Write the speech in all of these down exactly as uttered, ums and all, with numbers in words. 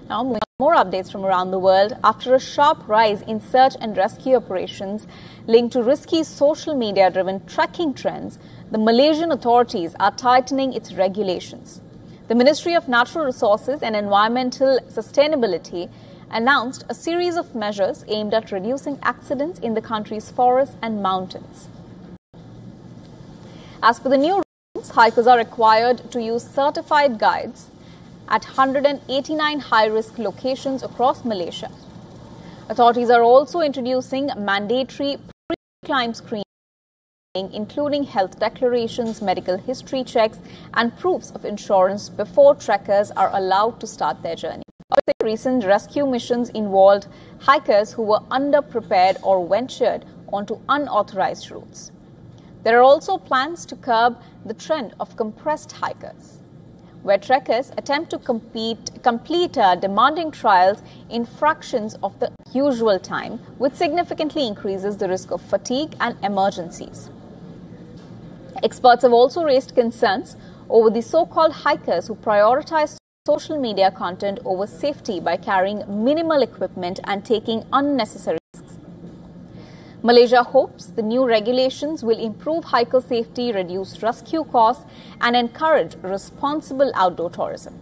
Now, more updates from around the world. After a sharp rise in search and rescue operations linked to risky social media-driven tracking trends, the Malaysian authorities are tightening its regulations. The Ministry of Natural Resources and Environmental Sustainability announced a series of measures aimed at reducing accidents in the country's forests and mountains. As per the new rules, hikers are required to use certified guides at one hundred eighty-nine high-risk locations across Malaysia. Authorities are also introducing mandatory pre-climb screening, including health declarations, medical history checks, and proofs of insurance before trekkers are allowed to start their journey. Recent rescue missions involved hikers who were underprepared or ventured onto unauthorized routes. There are also plans to curb the trend of compressed hikers, where trekkers attempt to compete, complete uh, demanding trials in fractions of the usual time, which significantly increases the risk of fatigue and emergencies. Experts have also raised concerns over the so-called hikers who prioritize social media content over safety by carrying minimal equipment and taking unnecessary risks. Malaysia hopes the new regulations will improve hiker safety, reduce rescue costs, and encourage responsible outdoor tourism.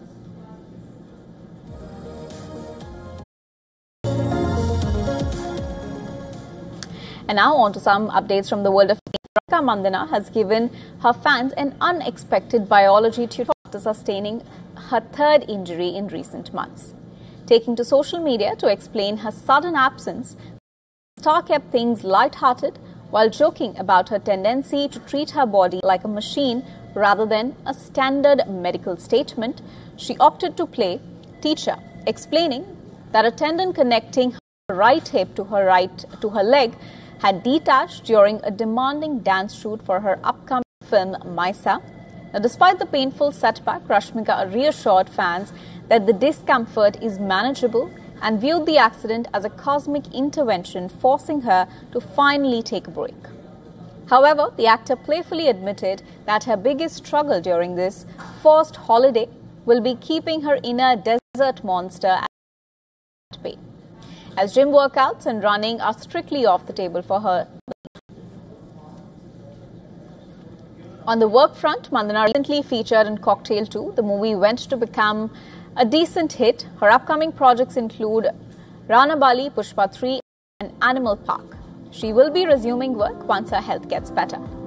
And now on to some updates from the world of Raka Mandana has given her fans an unexpected biology tutorial after sustaining her third injury in recent months. Taking to social media to explain her sudden absence, Star kept things light-hearted while joking about her tendency to treat her body like a machine rather than a standard medical statement. She opted to play teacher, explaining that a tendon connecting her right hip to her right to her leg had detached during a demanding dance shoot for her upcoming film Maisa. Now, despite the painful setback, Rashmika reassured fans that the discomfort is manageable and viewed the accident as a cosmic intervention, forcing her to finally take a break. However, the actor playfully admitted that her biggest struggle during this forced holiday will be keeping her inner desert monster at bay, as gym workouts and running are strictly off the table for her. On the work front, Mandana recently featured in Cocktail two. The movie went to become a decent hit. Her upcoming projects include Ranabali, Pushpa three, and Animal Park. She will be resuming work once her health gets better.